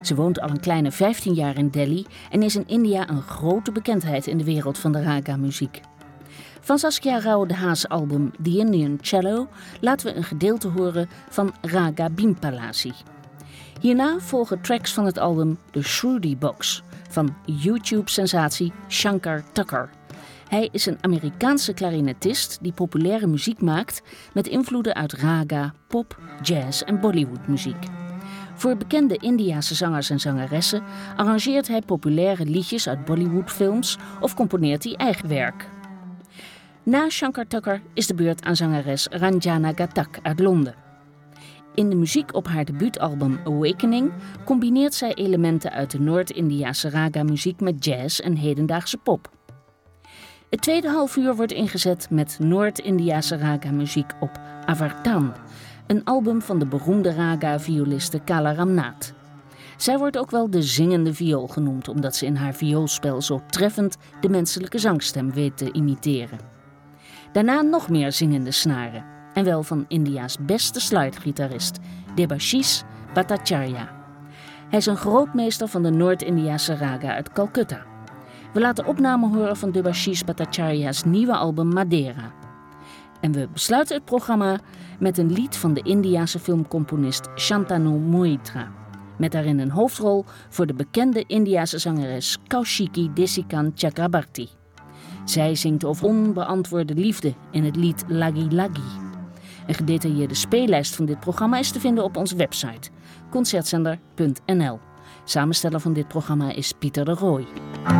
Ze woont al een kleine 15 jaar in Delhi en is in India een grote bekendheid in de wereld van de raga-muziek. Van Saskia Rao de Haas album The Indian Cello laten we een gedeelte horen van Raga Bimpalasi. Hierna volgen tracks van het album The Shruti Box van YouTube-sensatie Shankar Tucker. Hij is een Amerikaanse klarinetist die populaire muziek maakt met invloeden uit raga, pop, jazz en Bollywood-muziek. Voor bekende Indiase zangers en zangeressen arrangeert hij populaire liedjes uit Bollywood-films of componeert hij eigen werk. Na Shankar Tucker is de beurt aan zangeres Ranjana Ghatak uit Londen. In de muziek op haar debuutalbum Awakening combineert zij elementen uit de Noord-Indiase raga-muziek met jazz en hedendaagse pop. Het tweede halfuur wordt ingezet met Noord-Indiase raga-muziek op Avartan, een album van de beroemde raga-violiste Kala Ramnath. Zij wordt ook wel de zingende viool genoemd, omdat ze in haar vioolspel zo treffend de menselijke zangstem weet te imiteren. Daarna nog meer zingende snaren, en wel van India's beste slide-gitarist, Debashish Bhattacharya. Hij is een grootmeester van de Noord-Indiase raga uit Calcutta. We laten opname horen van Debashish Bhattacharya's nieuwe album Madera. En we besluiten het programma met een lied van de Indiase filmcomponist Shantanu Moitra, met daarin een hoofdrol voor de bekende Indiase zangeres Kaushiki Desikan Chakrabarti. Zij zingt over onbeantwoorde liefde in het lied Lagi Lagi. Een gedetailleerde speellijst van dit programma is te vinden op onze website concertzender.nl. Samensteller van dit programma is Pieter de Rooij.